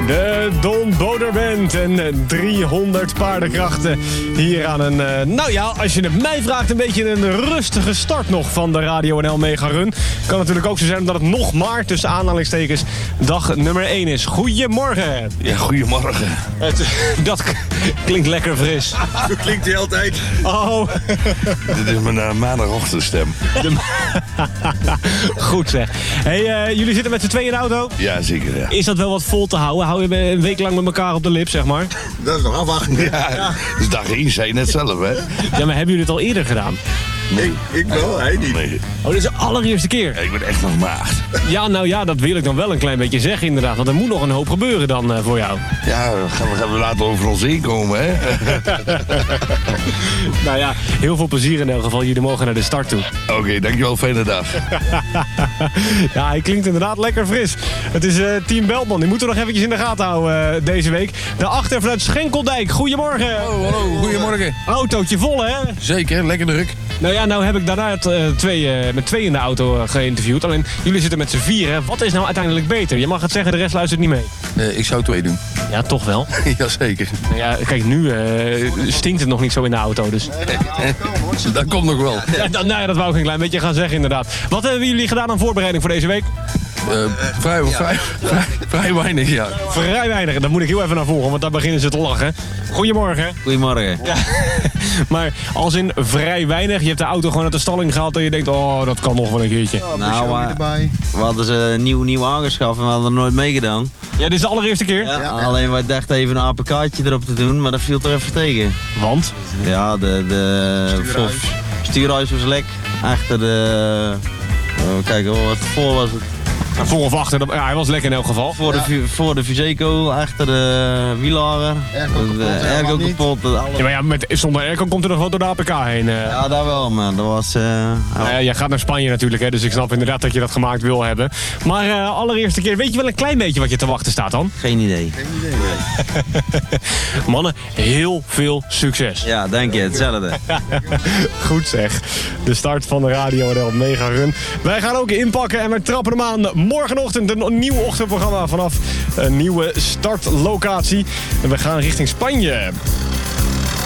De Don Boder Band en 300 paardenkrachten hier aan een, nou ja, als je het mij vraagt, een beetje een rustige start nog van de Radio NL Mega Run. Kan natuurlijk ook zo zijn dat het nog maar tussen aanhalingstekens dag nummer 1 is. Goedemorgen. Ja, goedemorgen. Dat klinkt lekker fris. Zo klinkt hij altijd. Oh. Dit is mijn maandagochtendstem. Goed zeg. Hey, jullie zitten met z'n tweeën in de auto? Ja, zeker. Ja. Is dat wel wat vol te houden? Hou je een week lang met elkaar op de lip, zeg maar? Dat is nog afwachten. Ja. Dus dag 1 zei je net zelf, hè? Ja, maar hebben jullie het al eerder gedaan? Nee, ik wel, hij niet. Nee. Oh, dit is de allereerste keer? Ja, ik ben echt nog maagd. Ja, nou ja, dat wil ik dan wel een klein beetje zeggen inderdaad. Want er moet nog een hoop gebeuren dan voor jou. Ja, gaan we later over ons heen komen, hè? Nou ja, heel veel plezier in elk geval. Jullie mogen naar de start toe. Oké, dankjewel. Fijne dag. Ja, hij klinkt inderdaad lekker fris. Het is Team Beltman. Die moeten we nog eventjes in de gaten houden deze week. Daarachter vanuit Schenkeldijk. Goedemorgen. Hallo, goedemorgen. Autootje vol, hè? Zeker, lekker druk. Nou ja, nou heb ik daarna met twee in de auto geïnterviewd. Alleen, jullie zitten met z'n vieren. Wat is nou uiteindelijk beter? Je mag het zeggen, de rest luistert niet mee. Ik zou 2 doen. Ja, toch wel. Jazeker. Nou ja, kijk, nu stinkt het nog niet zo in de auto, dus... Dat komt nog wel. Ja, nou ja, dat wou ik een klein beetje gaan zeggen, inderdaad. Wat hebben jullie gedaan aan voorbereiding voor deze week? Vrij weinig, ja. Vrij weinig. Daar moet ik heel even naar volgen, want daar beginnen ze te lachen. Goedemorgen. Goedemorgen. Ja. Maar als in vrij weinig. Je hebt de auto gewoon uit de stalling gehaald en je denkt, oh, dat kan nog wel een keertje. Nou, we hadden ze nieuw aangeschaft en we hadden er nooit meegedaan. Ja, dit is de allereerste keer? Ja. Alleen wij dachten even een APK'tje erop te doen, maar dat viel er even tegen. Want? Ja, de stuurhuis was lek. Achter de... kijk, wat voor was het? Voor of achter, ja, hij was lekker in elk geval. Voor de Fuseco, achter de wielhanger. Airco kapot. Ja, maar ja, zonder airco komt er nog wat door de APK heen. Ja, daar wel, man. Dat was... Nou ja, jij gaat naar Spanje natuurlijk, hè, dus ik snap inderdaad dat je dat gemaakt wil hebben. Maar allereerste keer, weet je wel een klein beetje wat je te wachten staat dan? Geen idee. Mannen, heel veel succes. Ja, dank je. Hetzelfde. Goed zeg. De start van de Radio NL Mega Run. Wij gaan ook inpakken en we trappen hem aan. Morgenochtend een nieuw ochtendprogramma vanaf een nieuwe startlocatie. En we gaan richting Spanje.